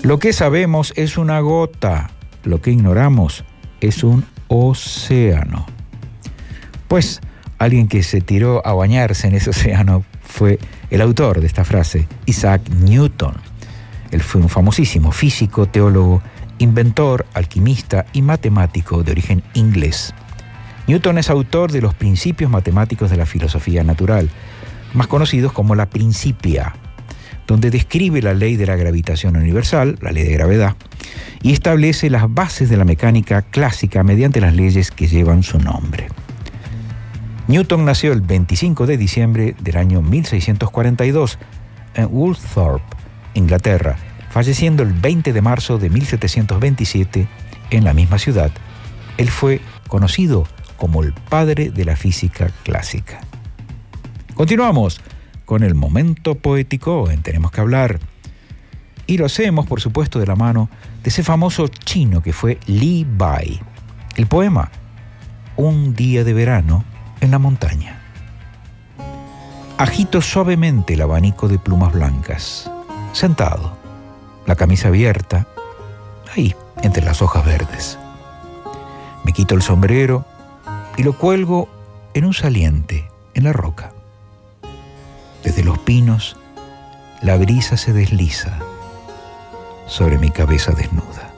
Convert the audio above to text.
Lo que sabemos es una gota, lo que ignoramos es un océano. Pues alguien que se tiró a bañarse en ese océano fue el autor de esta frase, Isaac Newton. Él fue un famosísimo físico, teólogo, inventor, alquimista y matemático de origen inglés. Newton es autor de los principios matemáticos de la filosofía natural, más conocidos como la Principia, donde describe la ley de la gravitación universal, la ley de gravedad, y establece las bases de la mecánica clásica mediante las leyes que llevan su nombre. Newton nació el 25 de diciembre del año 1642 en Woolthorpe, Inglaterra, falleciendo el 20 de marzo de 1727 en la misma ciudad. Él fue conocido como el padre de la física clásica. Continuamos con el momento poético en Tenemos que hablar. Y lo hacemos, por supuesto, de la mano de ese famoso chino que fue Li Bai. El poema, Un día de verano en la montaña. Agito suavemente el abanico de plumas blancas, sentado, la camisa abierta, ahí, entre las hojas verdes. Me quito el sombrero y lo cuelgo en un saliente, en la roca. Desde los pinos, la brisa se desliza sobre mi cabeza desnuda.